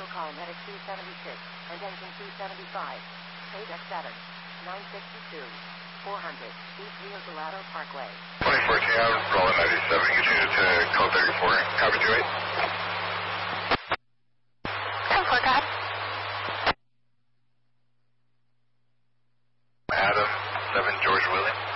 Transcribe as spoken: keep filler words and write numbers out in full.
call medic two seventy-six and engine two seventy-five. eight X seven, nine sixty-two, four hundred, East Rio Dorado Parkway. twenty fourteen, I'm rolling ninety-seven, you change it to code thirty-four, copy two eight. ten four, God. Adam, seven George William.